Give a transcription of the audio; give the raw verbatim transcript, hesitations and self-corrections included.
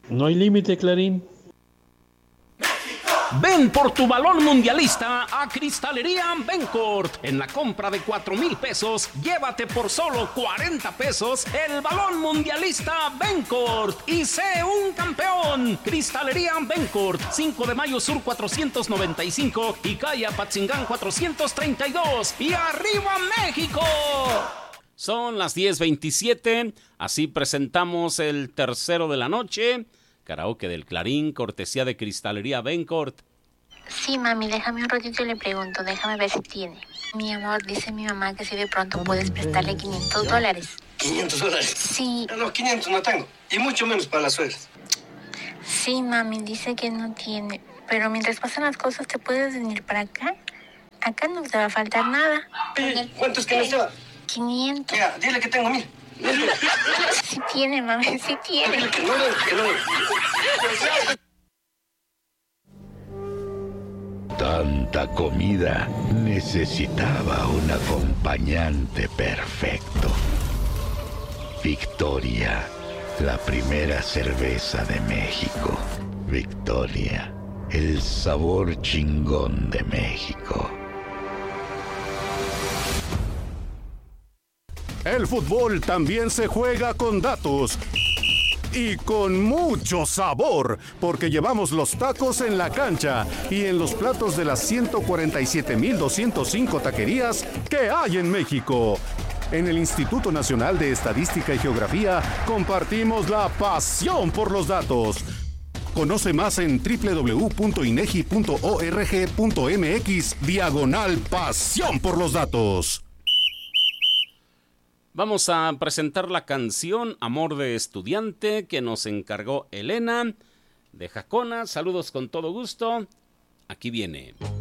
No hay límite, Clarín. Ven por tu balón mundialista a Cristalería Bencourt. En la compra de cuatro mil pesos, llévate por solo cuarenta pesos el balón mundialista Bencourt y sé un campeón. Cristalería Bencourt, cinco de mayo Sur cuatrocientos noventa y cinco y calle Apatzingán cuatrocientos treinta y dos. ¡Y arriba México! Son las diez veintisiete, así presentamos el tercero de la noche. Karaoke del Clarín, cortesía de Cristalería Bencourt. Sí, mami, déjame un ratito y le pregunto, déjame ver si tiene. Mi amor, dice mi mamá que si de pronto puedes prestarle quinientos dólares. ¿quinientos dólares? Sí. No, quinientos no tengo, y mucho menos para las suegras. Sí, mami, dice que no tiene, pero mientras pasan las cosas, ¿te puedes venir para acá? Acá no te va a faltar nada. Oye, ¿cuánto es que me lleva? quinientos. Ya, dile que tengo mil. Sí tiene, mami, sí tiene. Dile que no, que no. Tanta comida necesitaba un acompañante perfecto. Victoria, la primera cerveza de México. Victoria, el sabor chingón de México. El fútbol también se juega con datos y con mucho sabor, porque llevamos los tacos en la cancha y en los platos de las ciento cuarenta y siete mil doscientos cinco taquerías que hay en México. En el Instituto Nacional de Estadística y Geografía compartimos la pasión por los datos. Conoce más en doble u doble u doble u punto inegi punto org punto mx diagonal pasión por los datos. Vamos a presentar la canción Amor de Estudiante que nos encargó Elena de Jacona. Saludos con todo gusto. Aquí viene.